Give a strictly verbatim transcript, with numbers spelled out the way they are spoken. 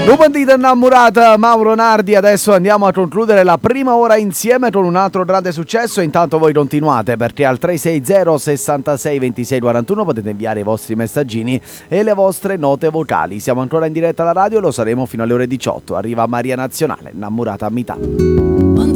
Un bandito innamorata, Mauro Nardi. Adesso andiamo a concludere la prima ora insieme con un altro grande successo. Intanto voi continuate, perché al tre sei zero sessantasei ventisei quarantuno potete inviare i vostri messaggini e le vostre note vocali. Siamo ancora in diretta alla radio e lo saremo fino alle ore diciotto. Arriva Maria Nazionale, innamorata a metà.